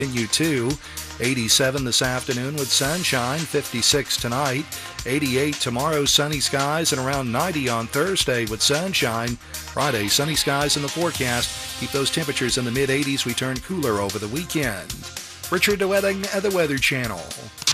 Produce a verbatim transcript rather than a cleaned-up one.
continue to eighty-seven this afternoon with sunshine, fifty-six tonight, eighty-eight tomorrow, sunny skies, and around ninety on Thursday with sunshine. Friday, sunny skies in the forecast. Keep those temperatures in the mid eighties. We turn cooler over the weekend. Richard DeWetting at the Weather Channel.